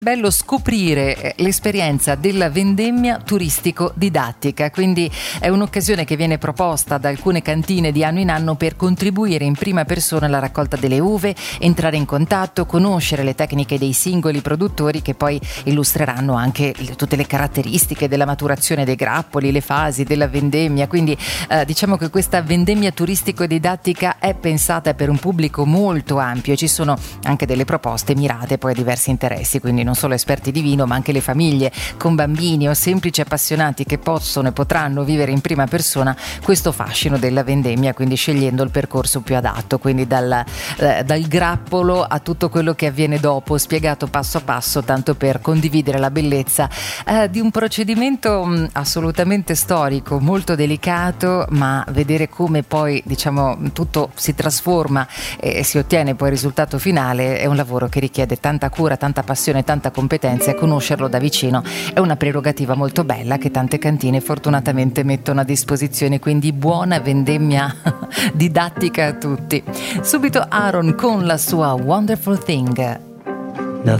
Bello scoprire l'esperienza della vendemmia turistico-didattica, quindi è un'occasione che viene proposta da alcune cantine di anno in anno per contribuire in prima persona alla raccolta delle uve, entrare in contatto, conoscere le tecniche dei singoli produttori che poi illustreranno anche tutte le caratteristiche della maturazione dei grappoli, le fasi della vendemmia, quindi diciamo che questa vendemmia turistico-didattica è pensata per un pubblico molto ampio e ci sono anche delle proposte mirate poi a diversi interessi, quindi non solo esperti di vino ma anche le famiglie con bambini o semplici appassionati che possono e potranno vivere in prima persona questo fascino della vendemmia, quindi scegliendo il percorso più adatto, quindi dal grappolo a tutto quello che avviene dopo, spiegato passo a passo, tanto per condividere la bellezza di un procedimento assolutamente storico, molto delicato, ma vedere come poi tutto si trasforma e si ottiene poi il risultato finale è un lavoro che richiede tanta cura, tanta passione, tanta competenza, e conoscerlo da vicino è una prerogativa molto bella che tante cantine fortunatamente mettono a disposizione, quindi buona vendemmia didattica a tutti. Subito Aaron con la sua Wonderful Thing.